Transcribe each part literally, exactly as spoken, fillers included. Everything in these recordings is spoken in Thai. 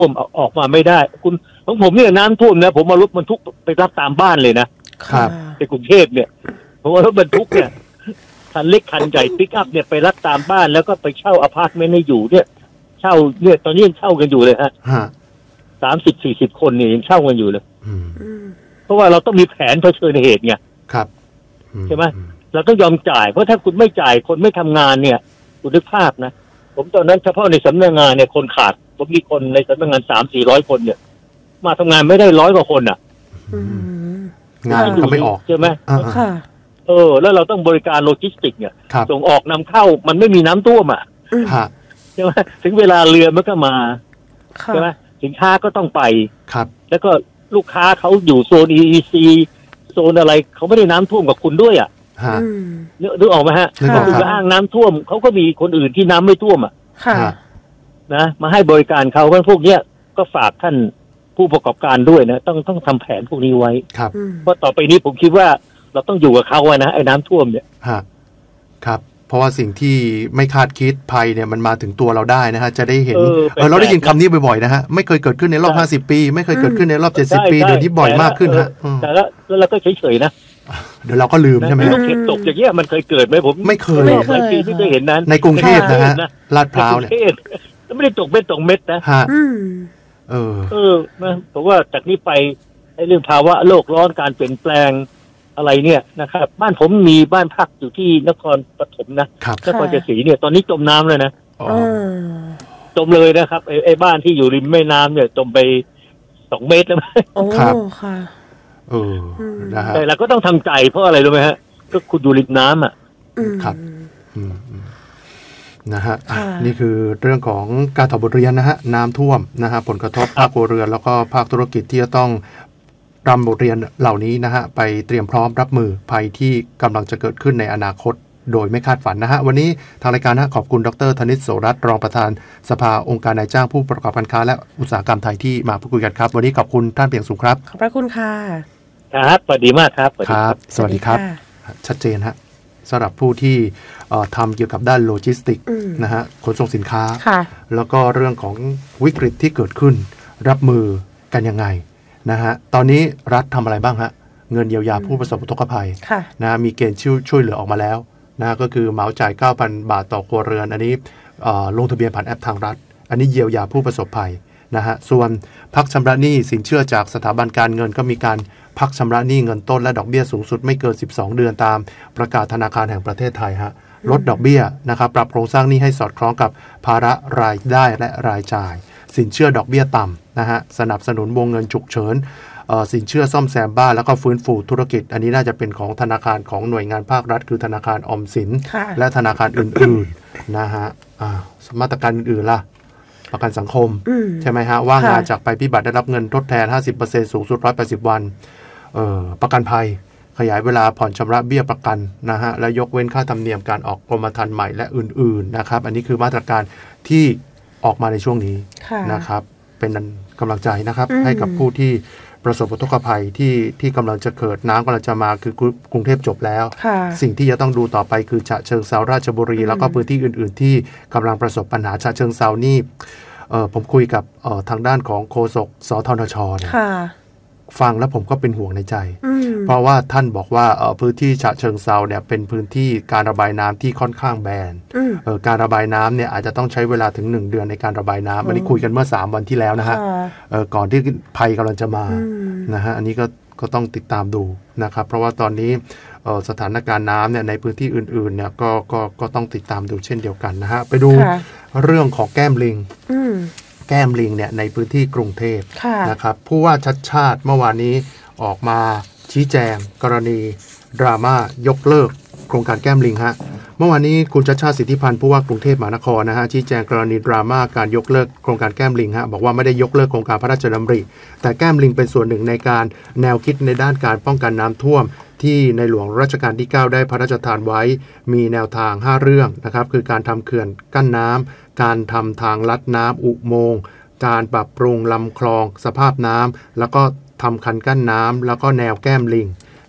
ท่วมออกมาไม่ได้คุณของผมเนี่ยน้ำท่วมนะผมมารถบรรทุกไปรับตามบ้านเลยนะครับในกรุงเทพเนี่ยผมว่ารถบรรทุกเนี่ยคันเล็กคันใหญ่ปิกอัพเนี่ยไปรับตามบ้านแล้วก็ไปเช่าอพาร์ตเมนต์ให้อยู่เนี่ยเช่าเนี่ยตอนนี้ยังเช่ากันอยู่เลยฮะสามสิบสี่สิบคนเนี่ยยังเช่ากันอยู่เลยเพราะว่าเราต้องมีแผนเผชิญเหตุไงครับใช่ไหมเราต้องยอมจ่ายเพราะถ้าคุณไม่จ่ายคนไม่ทำงานเนี่ยคุณนึกภาพนะผมตอนนั้นเฉพาะในสำนักงานเนี่ยคนขาดผมมีคนในสำนักงานสามสี่ร้อยคนเนี่ยมาทำงานไม่ได้ร้อยกว่าคนอ่ะงานก็ไม่ออกใช่ไหมเออแล้วเราต้องบริการโลจิสติกเนี่ยส่งออกนำเข้ามันไม่มีน้ำท่วมอ่ะใช่ไหมถึงเวลาเรือมันก็มาใช่ไหมสินค้าก็ต้องไปครับแล้วก็ลูกค้าเขาอยู่โซน อี อี ซี โซนอะไรเขาไม่ได้น้ำท่วมกับคุณด้วยอ่ะนึกออกไหมฮะคุณก็อ้างน้ำท่วมเขาก็มีคนอื่นที่น้ำไม่ท่วมอ่ะนะมาให้บริการเขาเพราะพวกเนี้ยก็ฝากท่านผู้ประกอบการด้วยนะต้องต้องทำแผนพวกนี้ไว้เพราะต่อไปนี้ผมคิดว่าเราต้องอยู่กับเขาอะนะไอ้น้ำท่วมเนี่ยครับเพราะว่าสิ่งที่ไม่คาดคิดภัยเนี่ยมันมาถึงตัวเราได้นะฮะจะได้เห็นเออเราได้ยินคำนี้บ่อยๆนะฮะไม่เคยเกิดขึ้นในรอบห้าสิบปีไม่เคยเกิดขึ้นในรอบเจ็ดสิบปีเดี๋ยวนี้บ่อยมากขึ้นฮะแต่แล้วเราก็เฉยๆนะเดี๋ยวเราก็ลืมใช่ไหมลูกเห็บตกอย่างเงี้ยมันเคยเกิดไหมผมไม่เคยหลายปีไม่เคยเห็นนั้นในกรุงเทพนะฮะลาดพร้าวเนี่ยไม่ได้ตกเม็ดตกเม็ดนะฮะเออเออนะผมว่าจากนี้ไปไอ้เรื่องภาวะโลกร้อนการเปลี่ยนแปลงอะไรเนี่ยนะครับบ้านผมมีบ้านพักอยู่ที่นครปฐมนะนครชัยศรีเนี่ยตอนนี้จมน้ำเลยนะจมเลยนะครับไอ้ไอ้บ้านที่อยู่ริมแม่น้ำเนี่ยจมไปสองเมตรแล้วไหมครับค่ะเออนะฮะแต่เราก็ต้องทำใจเพราะอะไรรู้ไหมฮะก็คุณอยู่ริมน้ำอ่ะครับนะฮะนี่คือเรื่องของการถอดบทเรียนนะฮะน้ำท่วมนะฮะผลกระทบภาคครัวเรือนแล้วก็ภาคธุรกิจที่จะต้องนำบทเรียนเหล่านี้นะฮะไปเตรียมพร้อมรับมือภัยที่กำลังจะเกิดขึ้นในอนาคตโดยไม่คาดฝันนะฮะวันนี้ทางรายการนะขอบคุณดร.ธนิต โสรัตน์รองประธานสภาองค์การนายจ้างผู้ประกอบการค้าและอุตสาหกรรมไทยที่มาพูดคุยกันครับวันนี้ขอบคุณท่านเพียงสูงครับขอบพระคุณค่ะครับสวัสดีมากครับครับสวัสดีครับชัดเจนฮะสำหรับผู้ที่ทำเกี่ยวกับด้านโลจิสติกนะฮะขนส่งสินค้าแล้วก็เรื่องของวิกฤตที่เกิดขึ้นรับมือกันยังไงนะฮะตอนนี้รัฐทำอะไรบ้างฮะเงินเยียวยาผู้ประสบอุทกภัยนะมีเกณฑ์ช่วยช่วยเหลือออกมาแล้วนะก็คือเหมาจ่าย เก้าพัน บาทต่อครัวเรือนอันนี้ลงทะเบียนผ่านแอปทางรัฐอันนี้เยียวยาผู้ประสบภัยนะฮะส่วนพักชำระหนี้สินเชื่อจากสถาบันการเงินก็มีการพักชำระหนี้เงินต้นและดอกเบี้ยสูงสุดไม่เกินสิบสองเดือนตามประกาศธนาคารแห่งประเทศไทยฮะลดดอกเบี้ยนะครับปรับโครงสร้างหนี้ให้สอดคล้องกับภาระรายได้และรายจ่ายสินเชื่อดอกเบี้ยต่ำนะฮะสนับสนุนวงเงินฉุกเฉินสินเชื่อซ่อมแซมบ้านแล้วก็ฟื้นฟูธุรกิจอันนี้น่าจะเป็นของธนาคารของหน่วยงานภาครัฐคือธนาคารออมสินและธนาคารอื่นๆนะฮะมาตรการอื่นๆล่ะประกันสังคมใช่ไหมฮะว่างงานจากภัยพิบัติได้รับเงินทดแทน ห้าสิบเปอร์เซ็นต์ สูงสุดหนึ่งร้อยแปดสิบวันประกันภัยขยายเวลาผ่อนชำระเบี้ยประกันนะฮะและยกเว้นค่าธรรมเนียมการออกกรมธรรม์ใหม่และอื่นๆนะครับอันนี้คือมาตรการที่ออกมาในช่วงนี้นะครับเป็นกำลังใจนะครับให้กับผู้ที่ประสบอุทกภัยที่ที่กำลังจะเกิดน้ำกำลังจะมาคือกรุงเทพจบแล้วสิ่งที่จะต้องดูต่อไปคือฉะเชิงเทราราชบุรีแล้วก็พื้นที่อื่นๆที่กำลังประสบปัญหาฉะเชิงเทรานี่ผมคุยกับทางด้านของโฆษกสทนชเนี่ยฟังแล้วผมก็เป็นห่วงในใจเพราะว่าท่านบอกว่าพื้นที่ฉะเชิงเทราเนี่ยเป็นพื้นที่การระบายน้ำที่ค่อนข้างแบนการระบายน้ำเนี่ยอาจจะต้องใช้เวลาถึงหนึ่งเดือนในการระบายน้ำอันนี้คุยกันเมื่อสามวันที่แล้วนะฮะก่อนที่ภัยกำลังจะมานะฮะอันนี้ก็ก็ต้องติดตามดูนะครับเพราะว่าตอนนี้สถานการณ์น้ำเนี่ยในพื้นที่อื่นๆเนี่ยก็ก็ก็ต้องติดตามดูเช่นเดียวกันนะฮะไปดูเรื่องของแก้มลิงแก้มลิงเนี่ยในพื้นที่กรุงเทพนะครับผู้ว่าชัดชาติเมื่อวานนี้ออกมาชี้แจงกรณีดราม่ายกเลิกโครงการแก้มลิงฮะเมื่อวานนี้คุณชัดชาติสิทธิพันธ์ผู้ว่ากรุงเทพมหานครนะฮะชี้แจงกรณีดราม่าการยกเลิกโครงการแก้มลิงฮะบอกว่าไม่ได้ยกเลิกโครงการพระราชดำริแต่แก้มลิงเป็นส่วนหนึ่งในการแนวคิดในด้านการป้องกันน้ำท่วมที่ในหลวงรัชกาลที่เก้าได้พระราชทานไว้มีแนวทางห้าเรื่องนะครับคือการทำเขื่อนกั้นน้ำการทำทางลัดน้ำอุโมงค์การปรับปรุงลำคลองสภาพน้ำแล้วก็ทำคันกั้นน้ำแล้วก็แนวแก้มลิง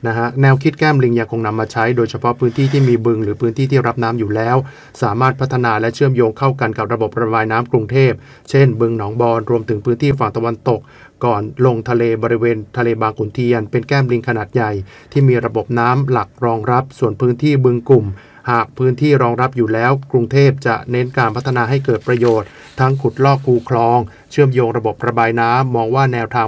นะฮะแนวคิดแก้มลิงยังคงนำมาใช้โดยเฉพาะพื้นที่ที่มีบึงหรือพื้นที่ที่รับน้ำอยู่แล้วสามารถพัฒนาและเชื่อมโยงเข้ากันกับระบบระบายน้ำกรุงเทพเช่นบึงหนองบอนรวมถึงพื้นที่ฝั่งตะวันตกก่อนลงทะเลบริเวณทะเลบางขุนเทียนเป็นแก้มลิงขนาดใหญ่ที่มีระบบน้ำหลักรองรับส่วนพื้นที่บึงกลุ่มหากพื้นที่รองรับอยู่แล้วกรุงเทพจะเน้นการพัฒนาให้เกิดประโยชน์ทั้งขุดลอกคูคลองเชื่อมโยงระบบระบายน้ำมองว่าแนวทาง